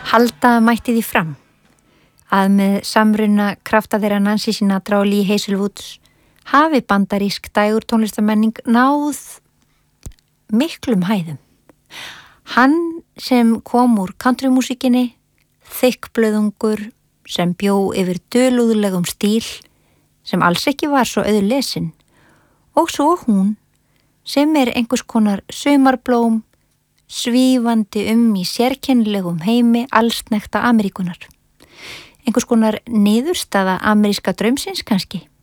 Halda mætti því fram að með samruna krafta þeirra Nancy Sinatra og Lee Hazelwoods hafi bandarísk dægur tónlistamenning náð miklum hæðum. Hann sem kom úr countrymúsikinni, þykkblöðungur sem bjó yfir dulúðlegum stíl sem alls ekki var svo auðlesin, og svo hún sem einhvers konar sumarblóm svífandi í sérkennilegum heimi allsnekta Ameríkunar. Einhvers konar niðurstaða ameríska draumsins kannski.